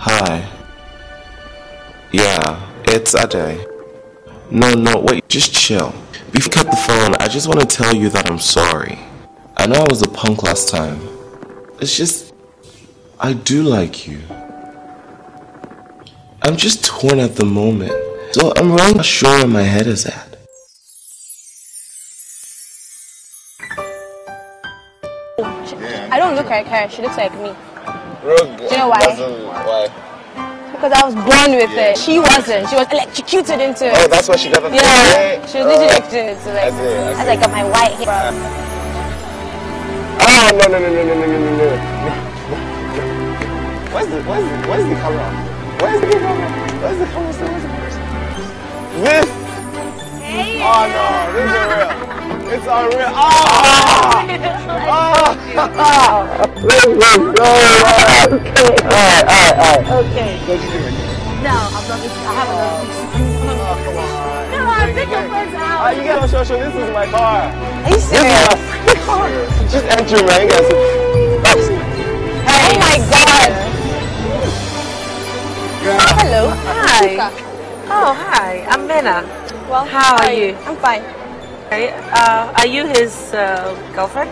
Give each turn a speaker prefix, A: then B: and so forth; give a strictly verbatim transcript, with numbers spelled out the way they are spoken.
A: Hi. Yeah, it's Ade. No, no, wait, just chill. Before you cut the phone, I just want to tell you that I'm sorry. I know I was a punk last time. It's just, I do like you. I'm just torn at the moment, so I'm really not sure where my head is at.
B: I don't look like her, she looks like me.
C: Rogue,
B: Do you know why?
C: Why?
B: Because I was born with it. She wasn't. She was electrocuted into it.
C: Oh, that's why she got the
B: Yeah, she was literally
C: uh,
B: electrocuted into it.
C: I see, I
B: I
C: see.
B: was like, got my white hair.
C: Oh, no, no, no, no, no, no, no, no, no. Where's the, where's the, where's the camera? Where's the camera? Where's the camera? Where's the camera? This?
B: Hey!
C: Oh, no, this is unreal. It's unreal. Ah! Ah! Let's go. Okay. Alright, alright, alright.
B: Okay.
C: What you doing?
B: No, I'm not listening. I have another piece.
C: Oh, come on.
B: No, I'll take your friends out.
C: Ah, you gotta show, show, this is my car.
B: Are you serious?
C: Just enter, man. You gotta see.
B: Oh my god! Oh, hello.
D: Hi. Oh, hi. I'm Mena.
B: Well,
D: How are
B: hi.
D: you?
B: I'm fine.
D: Okay, Uh, are you his uh, girlfriend?